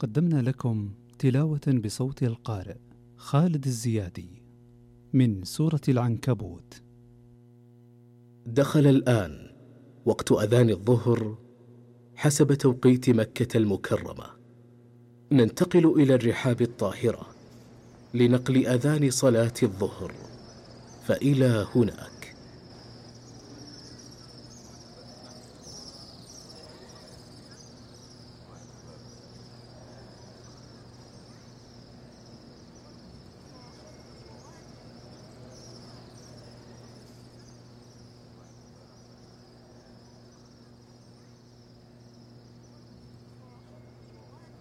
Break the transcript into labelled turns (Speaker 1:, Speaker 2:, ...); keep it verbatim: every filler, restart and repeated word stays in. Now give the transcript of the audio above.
Speaker 1: قدمنا لكم تلاوة بصوت القارئ خالد الزيادي من سورة العنكبوت.
Speaker 2: دخل الآن وقت أذان الظهر حسب توقيت مكة المكرمة. ننتقل إلى الرحاب الطاهرة لنقل أذان صلاة الظهر، فإلى هناك.